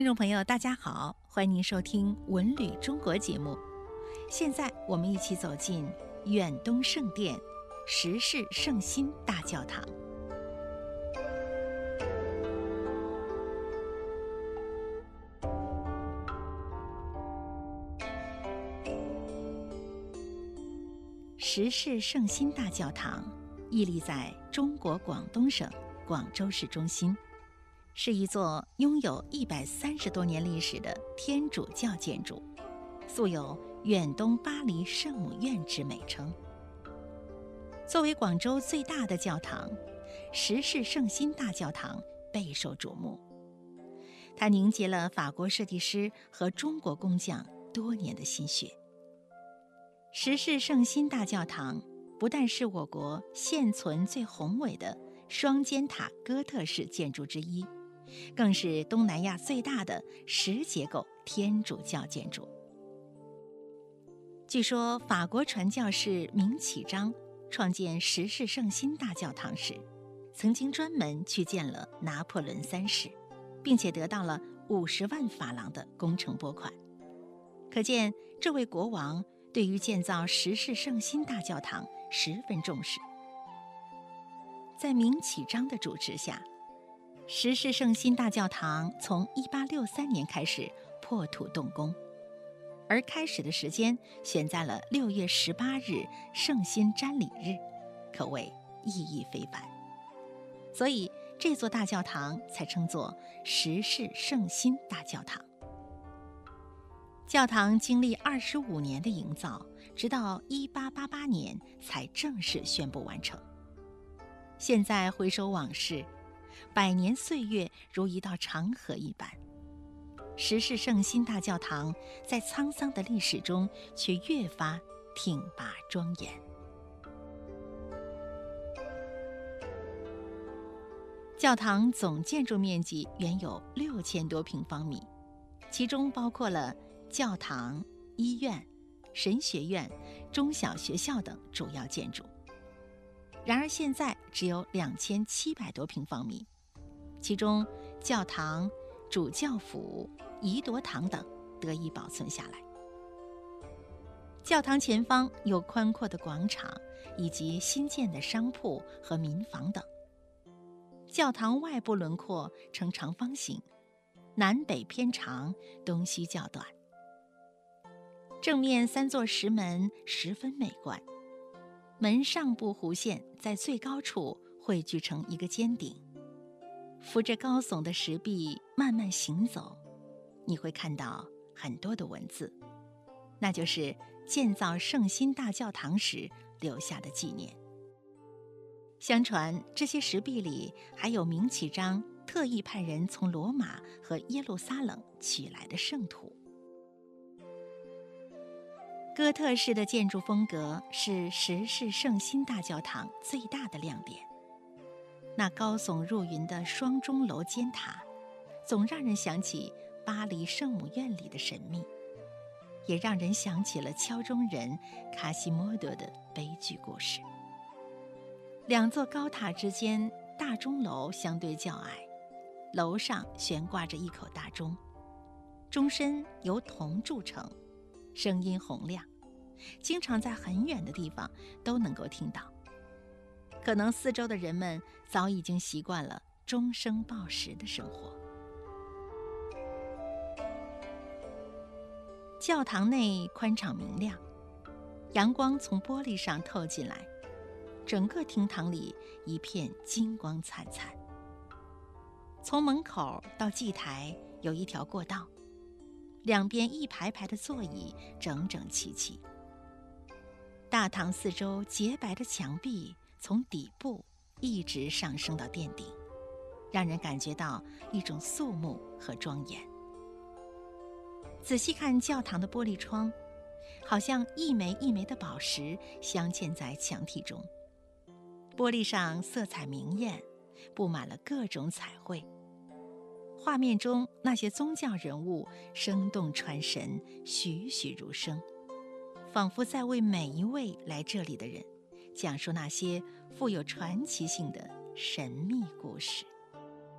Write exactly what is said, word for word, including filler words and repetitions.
听众朋友，大家好，欢迎您收听《文旅中国》节目。现在我们一起走进远东圣殿——十世圣心大教堂。十世圣心大教堂屹立在中国广东省广州市中心，是一座拥有一百三十多年历史的天主教建筑，素有远东巴黎圣母院之美称。作为广州最大的教堂，十世圣心大教堂备受瞩目。它凝结了法国设计师和中国工匠多年的心血。十世圣心大教堂不但是我国现存最宏伟的双尖塔哥特式建筑之一，更是东南亚最大的石结构天主教建筑。据说法国传教士明启章创建十世圣心大教堂时，曾经专门去见了拿破仑三世，并且得到了五十万法郎的工程拨款。可见这位国王对于建造十世圣心大教堂十分重视。在明启章的主持下，十世圣心大教堂从一八六三年开始破土动工，而开始的时间选在了六月十八日圣心瞻礼日，可谓意义非凡。所以这座大教堂才称作十世圣心大教堂。教堂经历二十五年的营造，直到一八八八年才正式宣布完成。现在回首往事，百年岁月如一道长河一般，十世圣心大教堂在沧桑的历史中却越发挺拔庄严。教堂总建筑面积原有六千多平方米，其中包括了教堂、医院、神学院、中小学校等主要建筑。然而现在只有两千七百多平方米，其中教堂、主教府、仪铎堂等得以保存下来。教堂前方有宽阔的广场，以及新建的商铺和民房等。教堂外部轮廓呈长方形，南北偏长，东西较短。正面三座石门十分美观，门上部弧线在最高处汇聚成一个尖顶，扶着高耸的石壁慢慢行走，你会看到很多的文字，那就是建造圣心大教堂时留下的纪念。相传这些石壁里还有明启章特意派人从罗马和耶路撒冷取来的圣土。哥特式的建筑风格是十世圣心大教堂最大的亮点。那高耸入云的双钟楼尖塔，总让人想起巴黎圣母院里的神秘，也让人想起了敲钟人卡西莫多的悲剧故事。两座高塔之间，大钟楼相对较矮，楼上悬挂着一口大钟，钟身由铜铸成，声音洪亮，经常在很远的地方都能够听到。可能四周的人们早已经习惯了钟声报时的生活。教堂内宽敞明亮，阳光从玻璃上透进来，整个厅堂里一片金光灿灿。从门口到祭台有一条过道，两边一排排的座椅整整齐齐。大堂四周洁白的墙壁从底部一直上升到殿顶，让人感觉到一种肃穆和庄严。仔细看教堂的玻璃窗，好像一枚一枚的宝石镶嵌在墙体中，玻璃上色彩明艳，布满了各种彩绘。画面中那些宗教人物生动传神，栩栩如生，仿佛在为每一位来这里的人讲述那些富有传奇性的神秘故事。